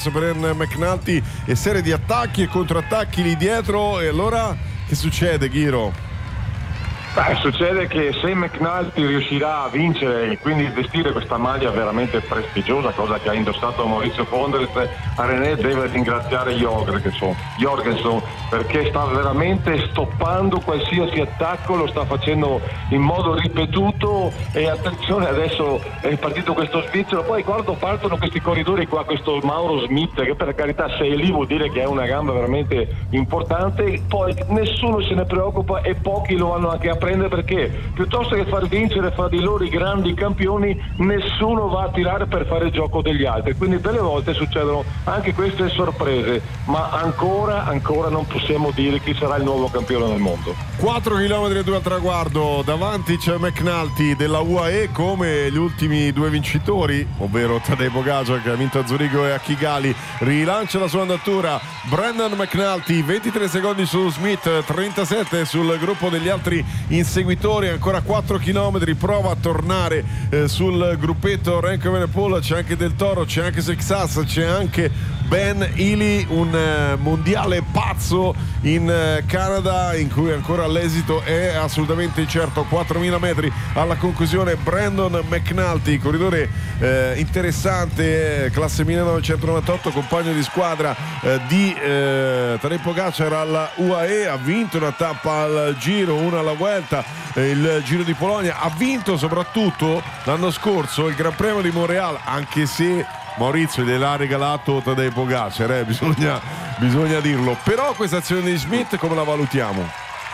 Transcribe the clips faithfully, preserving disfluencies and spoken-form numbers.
verso Brennan McNulty e serie di attacchi e contrattacchi lì dietro. E allora che succede, Ghiro? Beh, succede che se McNulty riuscirà a vincere e quindi vestire questa maglia veramente prestigiosa, cosa che ha indossato Maurizio Fondres, a René deve ringraziare Jorgenson, Jorgenson perché sta veramente stoppando qualsiasi attacco, lo sta facendo in modo ripetuto. E attenzione, adesso è partito questo svizzero, poi quando partono questi corridori qua, questo Mauro Smith, che per carità se è lì vuol dire che è una gamba veramente importante, poi nessuno se ne preoccupa e pochi lo vanno anche a prendere, perché piuttosto che far vincere fra di loro i grandi campioni, nessuno va a tirare per fare il gioco degli altri, quindi delle volte succedono anche queste sorprese, ma ancora ancora non possiamo dire chi sarà il nuovo campione del mondo. quattro chilometri e due al traguardo, davanti c'è McNulty della U A E come gli ultimi due vincitori, ovvero Tadej Pogačar che ha vinto a Zurigo e a Kigali, rilancia la sua andatura Brennan McNulty, ventitré secondi su Smith, trentasette sul gruppo degli altri inseguitori, ancora quattro chilometri, prova a tornare eh, sul gruppetto Remco Evenepoel, c'è anche Del Toro, c'è anche Sexas, c'è anche Ben Healy, un eh, mondiale pazzo in eh, Canada in cui ancora l'esito è assolutamente incerto. Quattromila metri alla conclusione, Brandon McNulty, corridore eh, interessante, eh, classe millenovecentonovantotto, compagno di squadra eh, di eh, Tadej Pogačar alla U A E, ha vinto una tappa al Giro, una alla Vuelta, eh, il Giro di Polonia, ha vinto soprattutto l'anno scorso il Gran Premio di Montreal, anche se Maurizio gliel'ha regalato Tadej Pogačar, eh, bisogna, bisogna dirlo. Però questa azione di Smith come la valutiamo?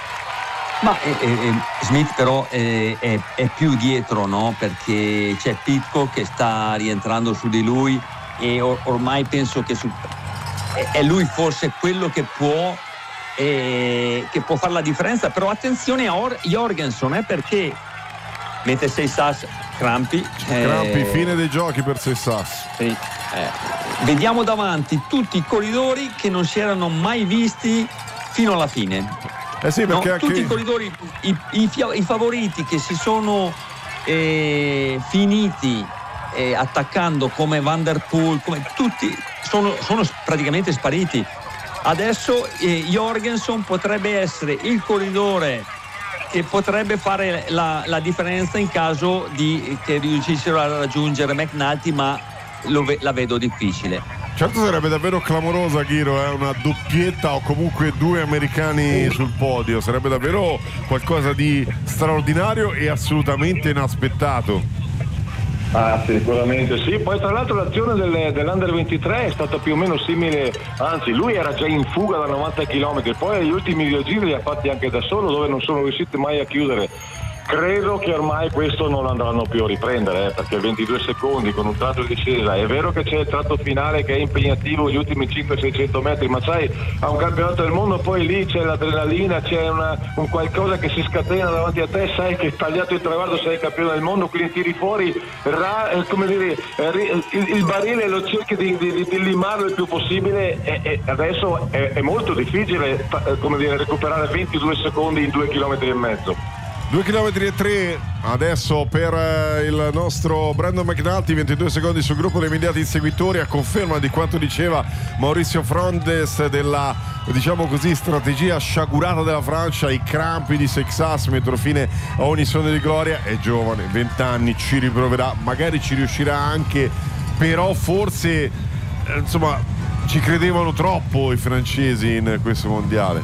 Ma eh, eh, Smith però eh, è, è più dietro, no? Perché c'è Pitcock che sta rientrando su di lui e or- ormai penso che su- è lui forse quello che può eh, che può fare la differenza. Però attenzione a Or- Jorgenson, eh, perché mette sei sas crampi crampi eh, fine dei giochi per Sessas. sì, eh, vediamo davanti tutti i corridori che non si erano mai visti fino alla fine, eh sì, perché no? anche... Tutti i corridori, i, i, i favoriti che si sono eh, finiti eh, attaccando come Van der Poel, come tutti sono, sono praticamente spariti. Adesso eh, Jorgenson potrebbe essere il corridore che potrebbe fare la, la differenza in caso di che riuscissero a raggiungere McNulty, ma lo, la vedo difficile. Certo, sarebbe davvero clamorosa, Ghiro, eh? Una doppietta o comunque due americani sul podio, sarebbe davvero qualcosa di straordinario e assolutamente inaspettato. Ah, sicuramente sì. Poi tra l'altro l'azione del, dell'Under ventitré è stata più o meno simile, anzi lui era già in fuga da novanta chilometri, poi gli ultimi due giri li ha fatti anche da solo, dove non sono riusciti mai a chiudere. Credo che ormai questo non andranno più a riprendere, eh, perché ventidue secondi con un tratto di discesa, è vero che c'è il tratto finale che è impegnativo, gli ultimi cinquecento seicento metri, ma sai, a un campionato del mondo poi lì c'è l'adrenalina, c'è una, un qualcosa che si scatena davanti a te, sai che è tagliato il traguardo, sei campione del mondo, quindi tiri fuori ra, eh, come dire, eh, il, il barile, lo cerchi di, di, di limarlo il più possibile, e, e adesso è, è molto difficile eh, come dire, recuperare ventidue secondi in due chilometri e mezzo. due chilometri e tre adesso per eh, il nostro Brandon McNulty, ventidue secondi sul gruppo dei immediati inseguitori, a conferma di quanto diceva Maurizio Frondes della, diciamo così, strategia sciagurata della Francia, i crampi di Sexas mettono fine a ogni sogno di gloria. È giovane, venti anni, ci riproverà, magari ci riuscirà anche, però forse eh, insomma ci credevano troppo i francesi in questo mondiale.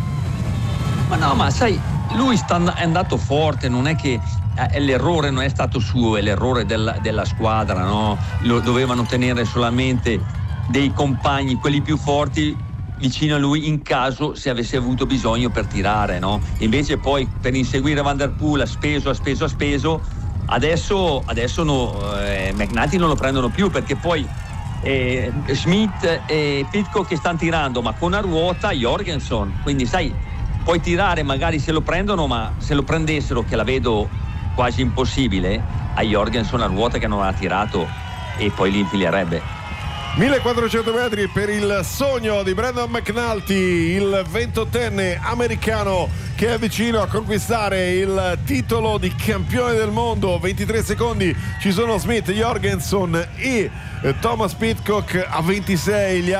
Ma no, ma sai, lui sta, è andato forte, non è che eh, l'errore non è stato suo, è l'errore della, della squadra, no? Lo dovevano tenere solamente dei compagni, quelli più forti, vicino a lui in caso se avesse avuto bisogno per tirare, no? Invece poi per inseguire Van der Poel ha speso, ha speso, ha speso. Adesso, adesso no, eh, McNulty non lo prendono più, perché poi eh, Smith e Pitcock che stanno tirando, ma con a ruota Jorgenson, quindi sai, puoi tirare magari se lo prendono, ma se lo prendessero, che la vedo quasi impossibile, a Jorgenson a ruota che non ha tirato e poi li infilerebbe. millequattrocento metri per il sogno di Brandon McNulty, il ventottenne americano che è vicino a conquistare il titolo di campione del mondo. Ventitré secondi ci sono Smith, Jorgenson e Thomas Pitcock, a ventisei gli